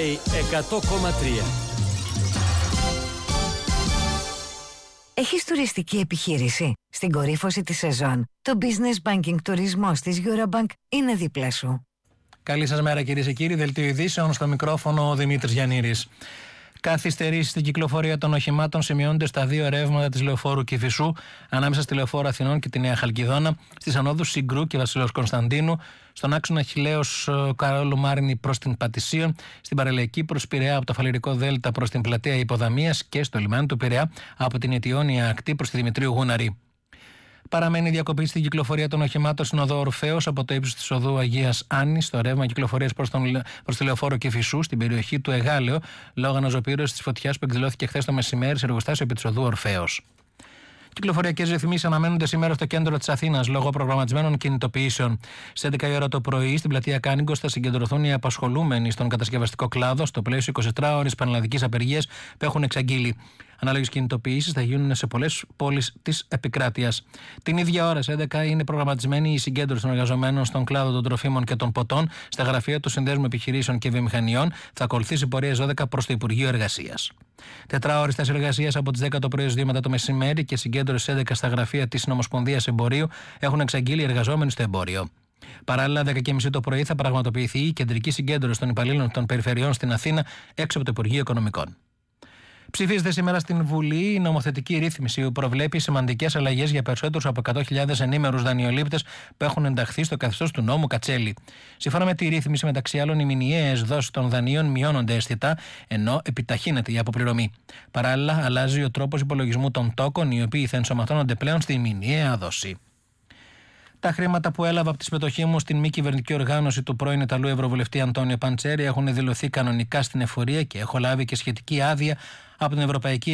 100,3. Έχεις τουριστική επιχείρηση? Στην κορύφωση της σεζόν, το Business Banking τουρισμός της Eurobank είναι δίπλα σου. Καλή σας μέρα κυρίες και κύριοι, δελτίο ειδήσεων, στο μικρόφωνο ο Δημήτρης Γιαννήρης. Καθυστερήσεις στην κυκλοφορία των οχημάτων σημειώνονται στα δύο ρεύματα της Λεωφόρου Κηφισού, ανάμεσα στη Λεωφόρο Αθηνών και τη Νέα Χαλκιδόνα, στις ανόδους Συγκρού και Βασιλέως Κωνσταντίνου, στον άξονα Αχιλλέως Καρόλου Μάρινη προς την Πατησίων, στην παραλιακή προς Πειραιά από το Φαλιρικό Δέλτα προς την πλατεία Υποδαμίας και στο λιμάνι του Πειραιά από την Αιτιόνια Ακτή προς τη Δημητρίου Γούναρη. Παραμένει διακοπή στην κυκλοφορία των οχημάτων στην οδό Ορφέως από το ύψος της οδού Αγίας Άννης στο ρεύμα κυκλοφορίας προς τη Λεωφόρο Κηφισού στην περιοχή του Εγάλεο λόγω αναζωπήρωσης της φωτιάς που εκδηλώθηκε χθες το μεσημέρι σε εργοστάσιο επί της οδού Ορφέως. Κυκλοφοριακές ρυθμίσεις αναμένονται σήμερα στο κέντρο της Αθήνας λόγω προγραμματισμένων κινητοποιήσεων. Στις 11 η ώρα το πρωί, στην πλατεία Κάνιγκος, θα συγκεντρωθούν οι απασχολούμενοι στον κατασκευαστικό κλάδο στο πλαίσιο 24ωρης πανελλαδικής απεργίας που έχουν εξαγγείλει. Ανάλογες κινητοποιήσεις θα γίνουν σε πολλές πόλεις της επικράτειας. Την ίδια ώρα, σε 11, είναι προγραμματισμένη η συγκέντρωση των εργαζομένων στον κλάδο των τροφίμων και των ποτών στα γραφεία του Συνδέσμου Επιχειρήσεων και Βιομηχανιών. Θα ακολουθήσει πορεία 12 προς το Υπουργείο Εργασίας. 4 ώρες της εργασίας από τις 10 το πρωί έως 2 μετά το μεσημέρι και συγκέντρωση 11 στα γραφεία της Συνομοσπονδίας Εμπορίου έχουν εξαγγείλει οι εργαζόμενοι στο εμπόριο. Παράλληλα, 10:30 το πρωί θα πραγματοποιηθεί η κεντρική συγκέντρωση των υπαλλήλων των περιφερειών στην Αθήνα έξω από το Υπουργείο Οικονομικών. Ψηφίζεται σήμερα στην Βουλή η νομοθετική ρύθμιση που προβλέπει σημαντικές αλλαγές για περισσότερους από 100.000 ενήμερους δανειολήπτες που έχουν ενταχθεί στο καθεστώς του νόμου Κατσέλη. Σύμφωνα με τη ρύθμιση, μεταξύ άλλων, οι μηνιαίες δόσεις των δανείων μειώνονται αισθητά, ενώ επιταχύνεται η αποπληρωμή. Παράλληλα, αλλάζει ο τρόπος υπολογισμού των τόκων, οι οποίοι θα ενσωματώνονται πλέον στη μηνιαία δόση. Τα χρήματα που έλαβα από τη συμμετοχή μου στην μη κυβερνητική οργάνωση του πρώην Ιταλού Ευρωβουλευτή Αντώνιο Παντσέρη έχουν δηλωθεί κανονικά στην εφορία και έχω λάβει και σχετική άδεια από την Ευρωπαϊκή